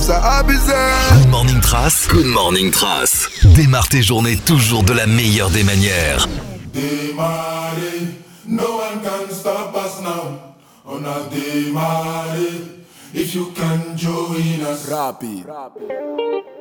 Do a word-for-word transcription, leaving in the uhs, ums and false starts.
ça abusé. Good Morning Trace, Good Morning Trace. Démarre tes journées toujours de la meilleure des manières. Démarrer, no one can stop us now. On a démarré, if you can join us. Rapide.